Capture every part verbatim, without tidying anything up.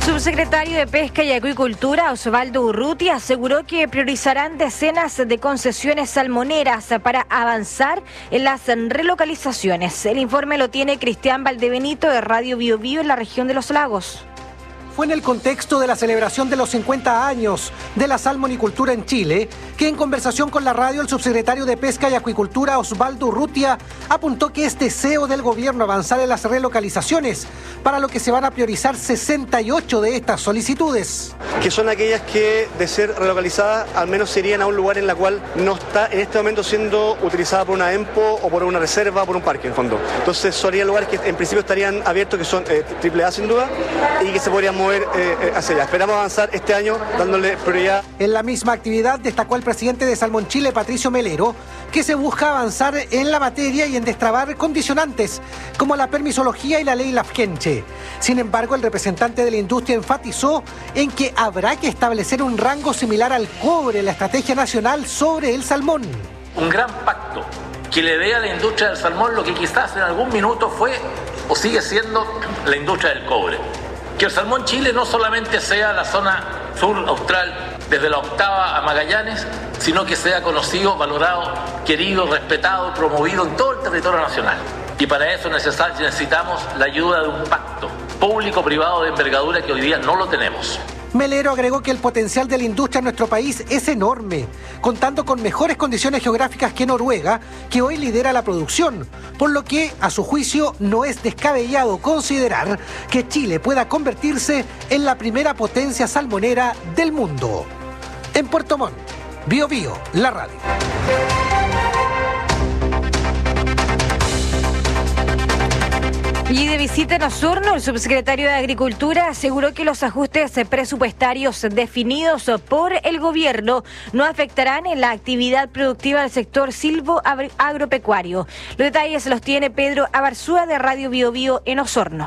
El subsecretario de Pesca y Acuicultura, Osvaldo Urrutia, aseguró que priorizarán decenas de concesiones salmoneras para avanzar en las relocalizaciones. El informe lo tiene Cristian Valdebenito de Radio Bio Bio en la región de Los Lagos. Fue en el contexto de la celebración de los cincuenta años de la salmonicultura en Chile que en conversación con la radio el subsecretario de Pesca y Acuicultura Osvaldo Urrutia apuntó que es deseo del gobierno avanzar en las relocalizaciones, para lo que se van a priorizar sesenta y ocho de estas solicitudes. Que son aquellas que, de ser relocalizadas, al menos se irían a un lugar en la cual no está en este momento siendo utilizada por una EMPO o por una reserva o por un parque, en fondo. Entonces serían lugares que en principio estarían abiertos, que son eh, triple A sin duda, y que se podrían mover eh, hacia allá. Esperamos avanzar este año dándole prioridad. En la misma actividad destacó el presidente de Salmón Chile, Patricio Melero, que se busca avanzar en la materia y en destrabar condicionantes como la permisología y la ley Lafkenche. Sin embargo, el representante de la industria enfatizó en que habrá que establecer un rango similar al cobre en la estrategia nacional sobre el salmón. Un gran pacto que le dé a la industria del salmón lo que quizás en algún minuto fue o sigue siendo la industria del cobre. Que el salmón Chile no solamente sea la zona sur austral, desde la Octava a Magallanes, sino que sea conocido, valorado, querido, respetado, promovido en todo el territorio nacional. Y para eso necesitamos la ayuda de un pacto público-privado de envergadura que hoy día no lo tenemos. Melero agregó que el potencial de la industria en nuestro país es enorme, contando con mejores condiciones geográficas que Noruega, que hoy lidera la producción, por lo que, a su juicio, no es descabellado considerar que Chile pueda convertirse en la primera potencia salmonera del mundo. En Puerto Montt, Bio Bio, la radio. Y de visita en Osorno, el subsecretario de Agricultura aseguró que los ajustes presupuestarios definidos por el gobierno no afectarán en la actividad productiva del sector silvo-agropecuario. Los detalles los tiene Pedro Abarzúa de Radio Bio Bio en Osorno.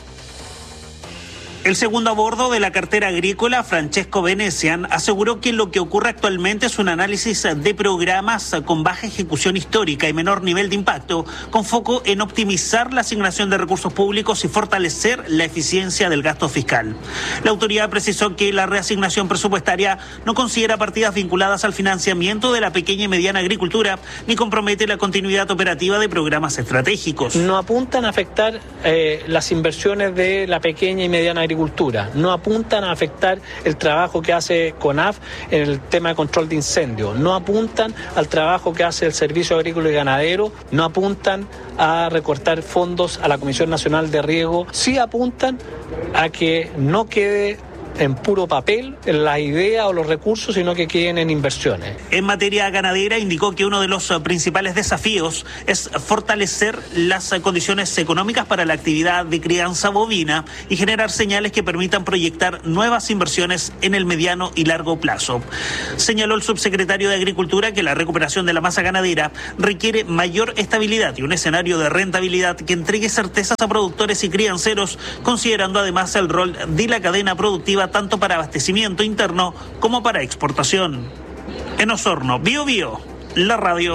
El segundo a bordo de la cartera agrícola, Francesco Venecian, aseguró que lo que ocurre actualmente es un análisis de programas con baja ejecución histórica y menor nivel de impacto, con foco en optimizar la asignación de recursos públicos y fortalecer la eficiencia del gasto fiscal. La autoridad precisó que la reasignación presupuestaria no considera partidas vinculadas al financiamiento de la pequeña y mediana agricultura, ni compromete la continuidad operativa de programas estratégicos. No apuntan a afectar eh, las inversiones de la pequeña y mediana agricultura. Agricultura, no apuntan a afectar el trabajo que hace CONAF en el tema de control de incendios, no apuntan al trabajo que hace el Servicio Agrícola y Ganadero, no apuntan a recortar fondos a la Comisión Nacional de Riego, sí apuntan a que no quede en puro papel la idea o los recursos, sino que queden en inversiones. En materia ganadera, indicó que uno de los principales desafíos es fortalecer las condiciones económicas para la actividad de crianza bovina y generar señales que permitan proyectar nuevas inversiones en el mediano y largo plazo. Señaló el subsecretario de Agricultura que la recuperación de la masa ganadera requiere mayor estabilidad y un escenario de rentabilidad que entregue certezas a productores y crianceros, considerando además el rol de la cadena productiva tanto para abastecimiento interno como para exportación. En Osorno, Bio Bio, la radio.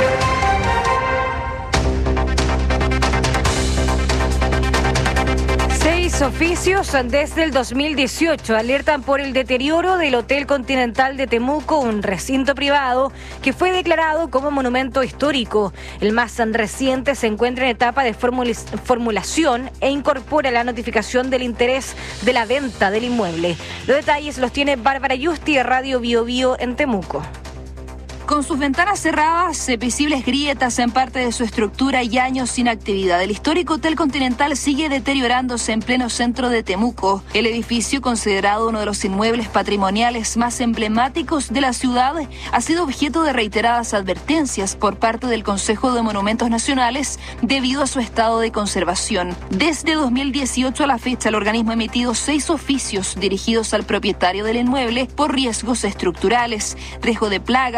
Seis oficios desde el dos mil dieciocho alertan por el deterioro del Hotel Continental de Temuco, un recinto privado que fue declarado como monumento histórico. El más reciente se encuentra en etapa de formulación e incorpora la notificación del interés de la venta del inmueble. Los detalles los tiene Bárbara Yusti de Radio Bio Bio en Temuco. Con sus ventanas cerradas, visibles grietas en parte de su estructura y años sin actividad, el histórico Hotel Continental sigue deteriorándose en pleno centro de Temuco. El edificio, considerado uno de los inmuebles patrimoniales más emblemáticos de la ciudad, ha sido objeto de reiteradas advertencias por parte del Consejo de Monumentos Nacionales debido a su estado de conservación. Desde dos mil dieciocho a la fecha, el organismo ha emitido seis oficios dirigidos al propietario del inmueble por riesgos estructurales, riesgo de plagas y de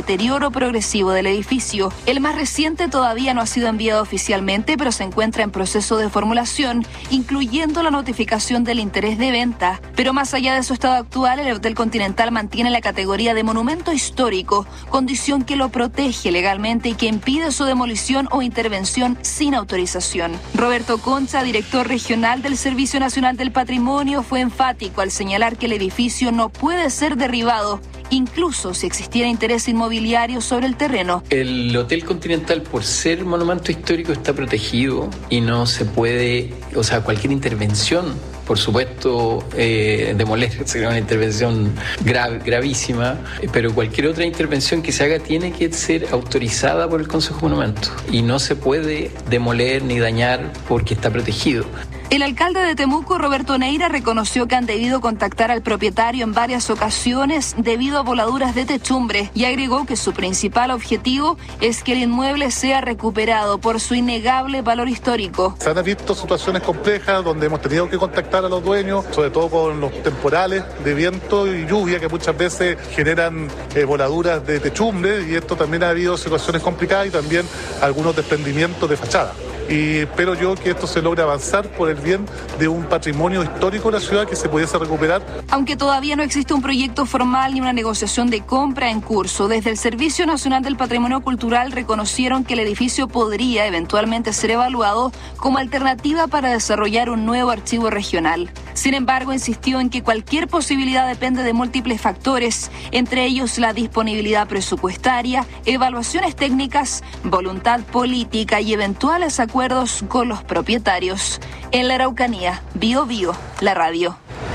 deterioro progresivo del edificio. El más reciente todavía no ha sido enviado oficialmente, pero se encuentra en proceso de formulación, incluyendo la notificación del interés de venta. Pero más allá de su estado actual, el Hotel Continental mantiene la categoría de monumento histórico, condición que lo protege legalmente y que impide su demolición o intervención sin autorización. Roberto Concha, director regional del Servicio Nacional del Patrimonio, fue enfático al señalar que el edificio no puede ser derribado, incluso si existiera interés inmobiliario sobre el terreno. El Hotel Continental, por ser monumento histórico, está protegido y no se puede, o sea, cualquier intervención, por supuesto, eh, demoler sería una intervención grave, gravísima, pero cualquier otra intervención que se haga tiene que ser autorizada por el Consejo de Monumentos y no se puede demoler ni dañar porque está protegido. El alcalde de Temuco, Roberto Neira, reconoció que han debido contactar al propietario en varias ocasiones debido a voladuras de techumbre y agregó que su principal objetivo es que el inmueble sea recuperado por su innegable valor histórico. Se han visto situaciones complejas donde hemos tenido que contactar a los dueños, sobre todo con los temporales de viento y lluvia que muchas veces generan eh, voladuras de techumbre, y esto también ha habido situaciones complicadas y también algunos desprendimientos de fachada. Y espero yo que esto se logre avanzar por el bien de un patrimonio histórico de la ciudad que se pudiese recuperar. Aunque todavía no existe un proyecto formal ni una negociación de compra en curso, desde el Servicio Nacional del Patrimonio Cultural reconocieron que el edificio podría eventualmente ser evaluado como alternativa para desarrollar un nuevo archivo regional. Sin embargo, insistió en que cualquier posibilidad depende de múltiples factores, entre ellos la disponibilidad presupuestaria, evaluaciones técnicas, voluntad política y eventuales acuerdos con los propietarios. En la Araucanía, Bio Bio, la radio.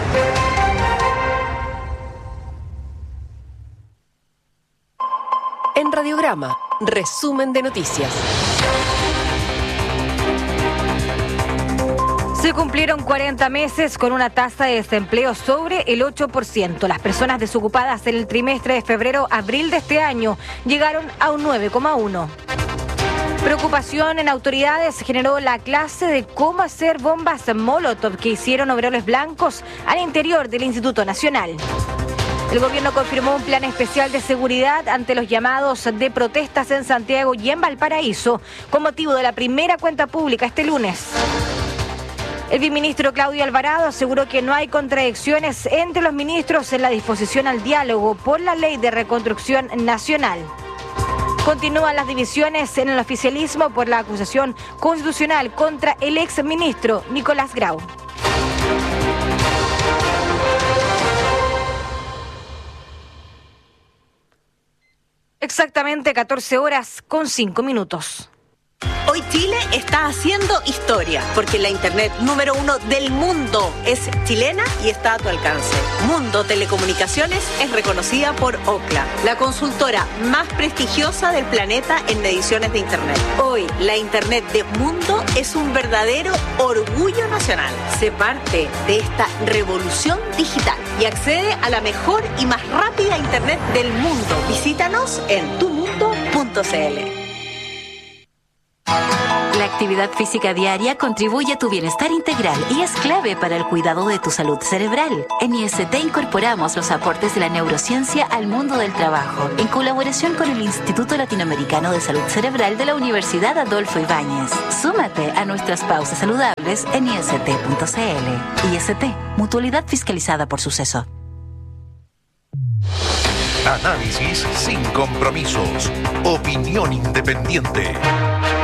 En Radiograma, resumen de noticias. Se cumplieron cuarenta meses con una tasa de desempleo sobre el ocho por ciento. Las personas desocupadas en el trimestre de febrero-abril de este año llegaron a un nueve coma uno. Preocupación en autoridades generó la clase de cómo hacer bombas Molotov que hicieron overoles blancos al interior del Instituto Nacional. El gobierno confirmó un plan especial de seguridad ante los llamados de protestas en Santiago y en Valparaíso con motivo de la primera cuenta pública este lunes. El viceministro Claudio Alvarado aseguró que no hay contradicciones entre los ministros en la disposición al diálogo por la Ley de Reconstrucción Nacional. Continúan las divisiones en el oficialismo por la acusación constitucional contra el exministro Nicolás Grau. Exactamente catorce horas con cinco minutos. Hoy Chile está haciendo historia, porque la internet número uno del mundo es chilena y está a tu alcance. Mundo Telecomunicaciones es reconocida por Ookla, la consultora más prestigiosa del planeta en mediciones de internet. Hoy, la internet de Mundo es un verdadero orgullo nacional. Sé parte de esta revolución digital y accede a la mejor y más rápida internet del mundo. Visítanos en tu mundo punto c l. La actividad física diaria contribuye a tu bienestar integral y es clave para el cuidado de tu salud cerebral. En I S T incorporamos los aportes de la neurociencia al mundo del trabajo, en colaboración con el Instituto Latinoamericano de Salud Cerebral de la Universidad Adolfo Ibáñez. Súmate a nuestras pausas saludables en i s t punto c l. I S T, mutualidad fiscalizada por Suceso. Análisis sin compromisos. Opinión independiente.